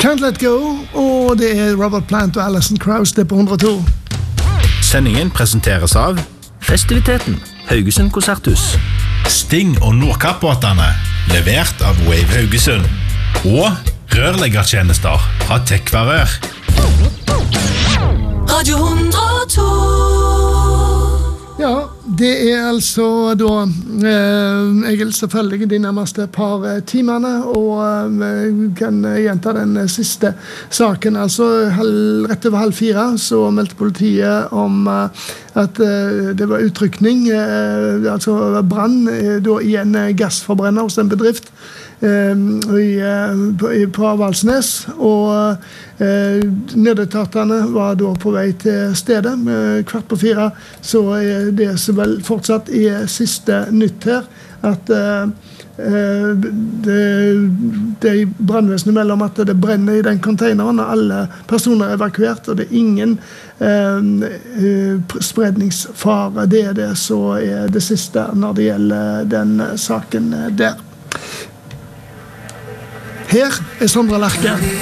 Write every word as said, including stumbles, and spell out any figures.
Can't Let Go, og det er Robert Plant og Alison Krauss, det er på hundre og to. Sendingen presenteres av Festiviteten, Haugesund Konserthus. Sting og Nordkappbåtene, levert av Wave Haugesund. Og rørleggertjenester fra Tekvarør. Radio hundre og to. Ja, det er altså da eh, jeg selvfølgelig de nærmeste par timene, og eh, kan gjenta den siste saken. Altså halv, rett over halv fire så meldte politiet om eh, at eh, det var utrykning, eh, altså brann eh, da, i en gassforbrenner hos en bedrift eh, i, på, på Avaldsnes, og eh, nødetatene var da på vei til stedet med kvart på fire, så er det som vel fortsatt er siste nytt her, at uh, det, det er brannvesenet mellom at det brenner i den containeren, og alle personer er evakuert, og det er ingen uh, uh, spredningsfare. Det er det så er det siste når det gjelder den saken der. Her er Sondre Lerche.